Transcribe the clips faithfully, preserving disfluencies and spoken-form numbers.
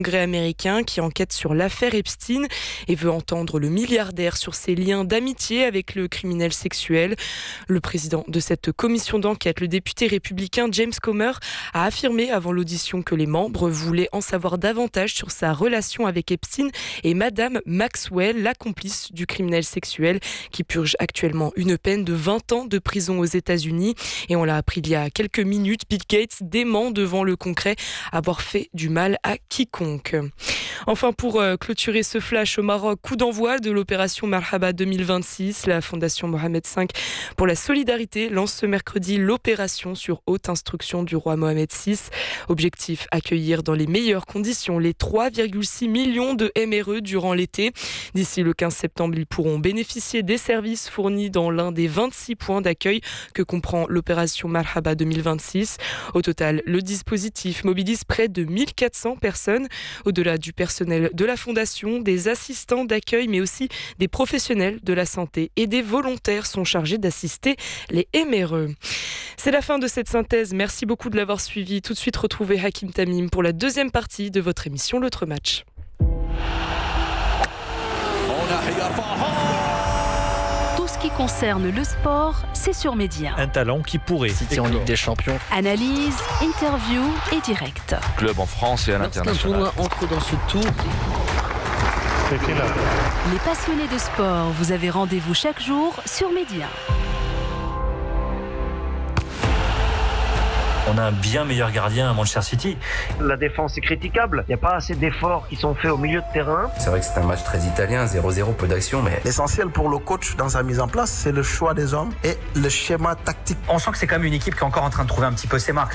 Congrès américain qui enquête sur l'affaire Epstein et veut entendre le milliardaire sur ses liens d'amitié avec le criminel sexuel. Le président de cette commission d'enquête, le député républicain James Comer, a affirmé avant l'audition que les membres voulaient en savoir davantage sur sa relation avec Epstein et Madame Maxwell, la complice du criminel sexuel qui purge actuellement une peine de vingt ans de prison aux États-Unis. Et on l'a appris il y a quelques minutes, Bill Gates dément devant le Congrès avoir fait du mal à quiconque. Enfin, pour clôturer ce flash au Maroc, coup d'envoi de l'opération Marhaba deux mille vingt-six. La Fondation Mohamed cinq pour la solidarité lance ce mercredi l'opération sur haute instruction du roi Mohamed six. Objectif, accueillir dans les meilleures conditions les trois virgule six millions de M R E durant l'été. D'ici le quinze septembre, ils pourront bénéficier des services fournis dans l'un des vingt-six points d'accueil que comprend l'opération Marhaba deux mille vingt-six. Au total, le dispositif mobilise près de mille quatre cents personnes. Au-delà du personnel de la Fondation, des assistants d'accueil, mais aussi des professionnels de la santé et des volontaires sont chargés d'assister les M R E. C'est la fin de cette synthèse. Merci beaucoup de l'avoir suivi. Tout de suite, retrouvez Hakim Tamim pour la deuxième partie de votre émission L'autre match. Tout ce qui concerne le sport, c'est sur Média. Un talent qui pourrait. City en Ligue des Champions. Analyse, interview et direct. Club en France et à l'international. Lorsqu'un tournoi entre dans ce tour. Les passionnés de sport, vous avez rendez-vous chaque jour sur Média. On a un bien meilleur gardien à Manchester City. La défense est critiquable. Il n'y a pas assez d'efforts qui sont faits au milieu de terrain. C'est vrai que c'est un match très italien, zéro zéro, peu d'action, mais... L'essentiel pour le coach dans sa mise en place, c'est le choix des hommes et le schéma tactique. On sent que c'est quand même une équipe qui est encore en train de trouver un petit peu ses marques.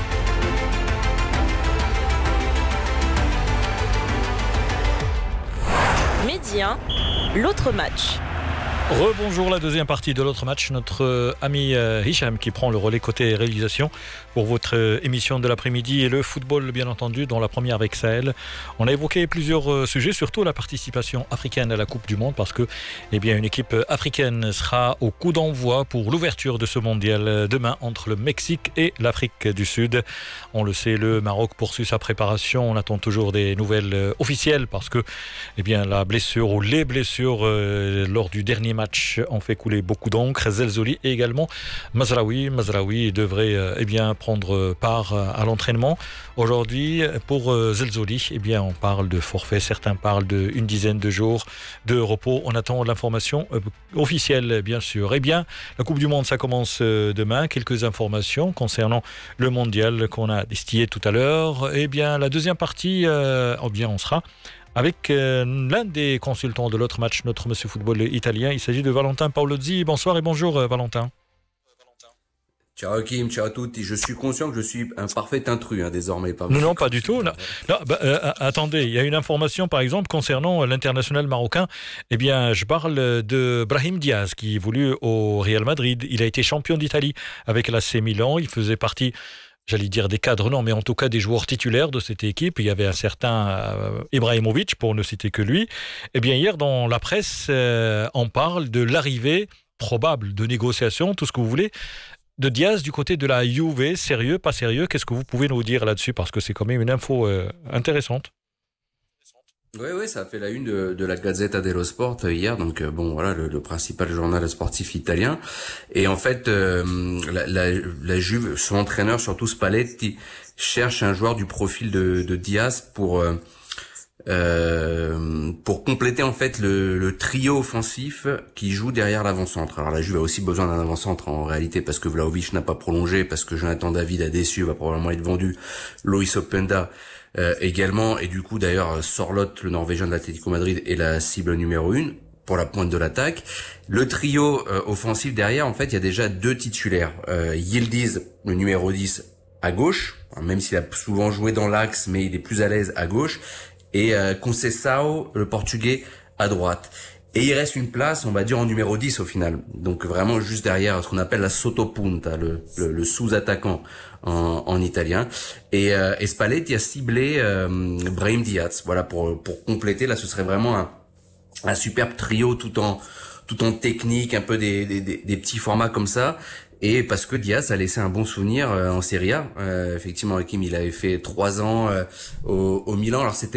Média, l'autre match. Rebonjour, la deuxième partie de l'autre match. Notre euh, ami euh, Hicham qui prend le relais côté réalisation pour votre euh, émission de l'après-midi et le football bien entendu, dont la première avec Sahel. On a évoqué plusieurs euh, sujets, surtout la participation africaine à la Coupe du Monde parce que eh bien, une équipe africaine sera au coup d'envoi pour l'ouverture de ce mondial demain entre le Mexique et l'Afrique du Sud. On le sait, le Maroc poursuit sa préparation. On attend toujours des nouvelles euh, officielles parce que eh bien, la blessure ou les blessures euh, lors du dernier match ont fait couler beaucoup d'encre. Zelzouli et également Mazraoui. Mazraoui devrait euh, eh bien, prendre part à l'entraînement. Aujourd'hui, pour euh, Zelzouli, eh bien, on parle de forfait. Certains parlent d'une dizaine de jours de repos. On attend l'information euh, officielle, bien sûr. Eh bien, la Coupe du Monde, ça commence euh, demain. Quelques informations concernant le mondial qu'on a distillé tout à l'heure. Eh bien, la deuxième partie, euh, eh bien, on sera avec euh, l'un des consultants de l'autre match, notre monsieur football italien. Il s'agit de Valentin Paolozzi. Bonsoir et bonjour euh, Valentin. Ciao Kim, ciao à tutti. Je suis conscient que je suis un parfait intrus hein, désormais. Pas non, non, pas du tout. Non, non, bah, euh, attendez, il y a une information par exemple concernant l'international marocain. Eh bien, je parle de Brahim Diaz qui évolue au Real Madrid. Il a été champion d'Italie avec l'A C Milan. Il faisait partie, j'allais dire des cadres, non, mais en tout cas des joueurs titulaires de cette équipe. Il y avait un certain euh, Ibrahimovic, pour ne citer que lui. Eh bien, hier, dans la presse, euh, on parle de l'arrivée probable de négociations, tout ce que vous voulez, de Diaz du côté de la Juve. Sérieux, pas sérieux? Qu'est-ce que vous pouvez nous dire là-dessus? Parce que c'est quand même une info euh, intéressante. Oui, oui, ça a fait la une de, de la Gazzetta dello Sport hier, donc euh, bon, voilà, le, le principal journal sportif italien. Et en fait, euh, la, la, la Juve, son entraîneur, surtout Spalletti, cherche un joueur du profil de, de Diaz pour euh, euh, pour compléter en fait le, le trio offensif qui joue derrière l'avant-centre. Alors la Juve a aussi besoin d'un avant-centre en réalité parce que Vlahovic n'a pas prolongé, parce que Jonathan David a déçu, va probablement être vendu. Loïs Openda Euh, également, et du coup d'ailleurs Sorloth, le Norvégien de l'Atlético Madrid, est la cible numéro une pour la pointe de l'attaque. Le trio euh, offensif derrière, en fait, il y a déjà deux titulaires. Euh, Yildiz, le numéro dix, à gauche, hein, même s'il a souvent joué dans l'axe, mais il est plus à l'aise à gauche, et euh, Conceição, le Portugais, à droite. Et il reste une place, on va dire, en numéro dix au final. Donc vraiment juste derrière ce qu'on appelle la sottopunta, le, le, le sous-attaquant en, en italien. Et, euh, et Spalletti a ciblé euh, Brahim Diaz. Voilà, pour, pour compléter, là ce serait vraiment un, un superbe trio tout en, tout en technique, un peu des, des, des, des petits formats comme ça. Et parce que Diaz a laissé un bon souvenir euh, en Serie A. Euh, effectivement, Hakim, il avait fait trois ans euh, au, au Milan. Alors c'était